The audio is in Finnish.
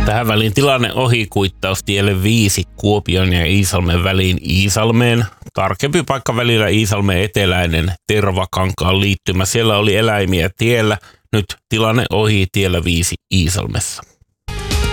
Tähän väliin tilanne ohi, kuittaus tielle 5 Kuopion ja Iisalmen väliin Iisalmeen. Tarkempi paikka välillä Iisalmen eteläinen Tervakankaan liittymä. Siellä oli eläimiä tiellä. Nyt tilanne ohi tiellä 5 Iisalmessa.